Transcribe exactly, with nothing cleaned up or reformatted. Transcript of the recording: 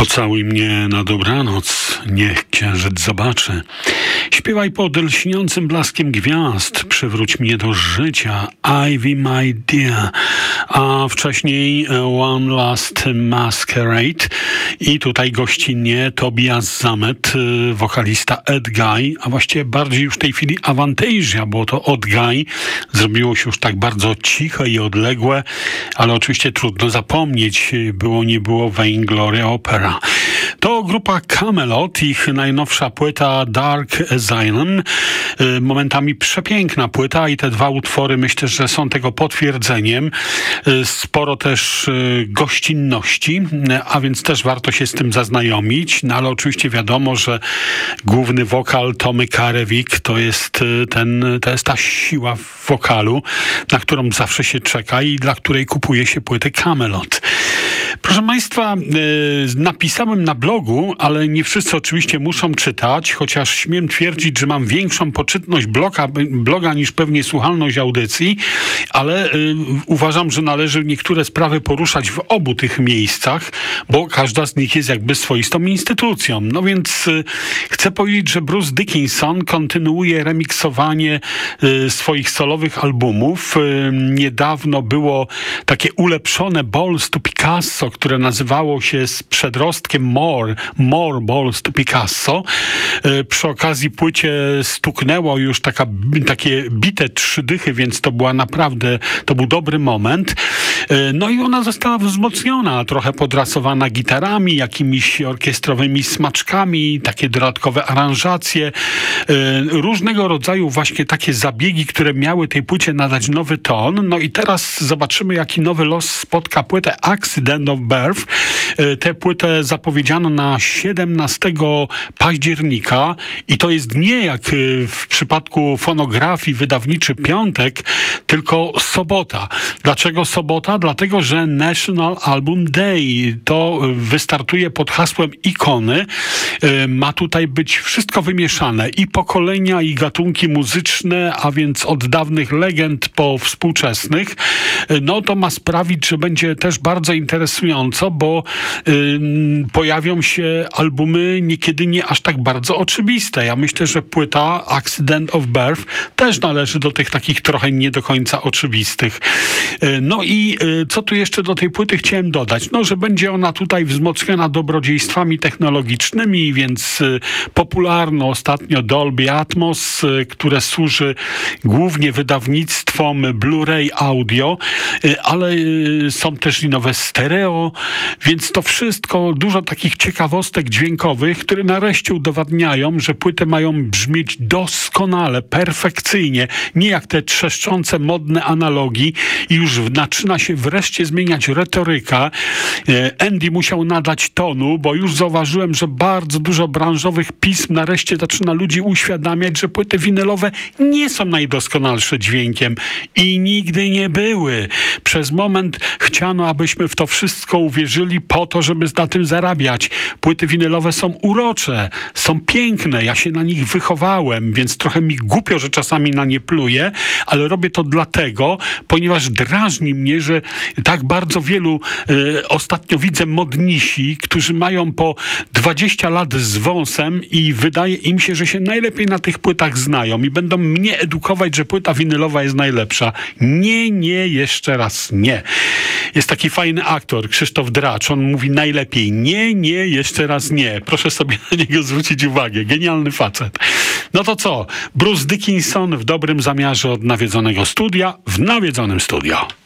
Pocałuj mnie na dobranoc, niech księżyc zobaczy. Śpiewaj pod lśniącym blaskiem gwiazd, przywróć mnie do życia, Ivy my dear. A wcześniej One Last Masquerade i tutaj gościnnie Tobias Sammet, wokalista Ed Guy, a właściwie bardziej już w tej chwili Avantasia, bo to Ed Guy zrobiło się już tak bardzo ciche i odległe, ale oczywiście trudno zapomnieć, było nie było Vainglory Opera. To grupa Kamelot, ich najnowsza płyta Dark Asylum, momentami przepiękna płyta i te dwa utwory myślę, że są tego potwierdzeniem. Sporo też gościnności, a więc też warto się z tym zaznajomić, no ale oczywiście wiadomo, że główny wokal Tomy Karewik to jest ten, to jest ta siła w wokalu, na którą zawsze się czeka i dla której kupuje się płyty Kamelot. Proszę Państwa, napisałem na blogu, ale nie wszyscy oczywiście muszą czytać, chociaż śmiem twierdzić, że mam większą poczytność bloga, bloga niż pewnie słuchalność audycji, ale y, uważam, że należy niektóre sprawy poruszać w obu tych miejscach, bo każda z nich jest jakby swoistą instytucją. No więc y, chcę powiedzieć, że Bruce Dickinson kontynuuje remiksowanie y, swoich solowych albumów. Y, niedawno było takie ulepszone Balls to Picasso, które nazywało się z przedrostkiem More, More Balls to Picasso. E, przy okazji płycie stuknęło już taka, takie bite trzy dychy, więc to była naprawdę, to był dobry moment. E, no i ona została wzmocniona, trochę podrasowana gitarami, jakimiś orkiestrowymi smaczkami, takie dodatkowe aranżacje, e, różnego rodzaju właśnie takie zabiegi, które miały tej płycie nadać nowy ton. No i teraz zobaczymy, jaki nowy los spotka płytę Accident of Birth. Tę płytę zapowiedziano na siedemnastego października i to jest nie jak w przypadku fonografii wydawniczy piątek, tylko sobota. Dlaczego sobota? Dlatego, że National Album Day to wystartuje pod hasłem ikony. Ma tutaj być wszystko wymieszane. I pokolenia, i gatunki muzyczne, a więc od dawnych legend po współczesnych. No to ma sprawić, że będzie też bardzo interesująco, bo y, pojawią się albumy niekiedy nie aż tak bardzo oczywiste. Ja myślę, że płyta Accident of Birth też należy do tych takich trochę nie do końca oczywistych. Y, no i y, co tu jeszcze do tej płyty chciałem dodać? No, że będzie ona tutaj wzmocniona dobrodziejstwami technologicznymi, więc y, popularno ostatnio Dolby Atmos, y, które służy głównie wydawnictwom Blu-ray audio, y, ale y, są też i nowe stereo, więc to wszystko, dużo takich ciekawostek dźwiękowych, które nareszcie udowadniają, że płyty mają brzmieć doskonale, perfekcyjnie, nie jak te trzeszczące, modne analogi i już zaczyna się wreszcie zmieniać retoryka. Andy musiał nadać tonu, bo już zauważyłem, że bardzo dużo branżowych pism nareszcie zaczyna ludzi uświadamiać, że płyty winylowe nie są najdoskonalsze dźwiękiem i nigdy nie były. Przez moment chciano, abyśmy w to wszystko uwierzyli po to, żeby na tym zarabiać. Płyty winylowe są urocze, są piękne, ja się na nich wychowałem, więc trochę mi głupio, że czasami na nie pluję, ale robię to dlatego, ponieważ drażni mnie, że tak bardzo wielu e, ostatnio widzę modnisi, którzy mają po dwadzieścia lat z wąsem i wydaje im się, że się najlepiej na tych płytach znają i będą mnie edukować, że płyta winylowa jest najlepsza. Nie, nie, jeszcze raz nie. Jest taki fajny aktor, Krzysztof Dracz, on mówi najlepiej nie, nie, jeszcze raz nie. Proszę sobie na niego zwrócić uwagę. Genialny facet. No to co? Bruce Dickinson w dobrym zamiarze od nawiedzonego studia, w nawiedzonym studio.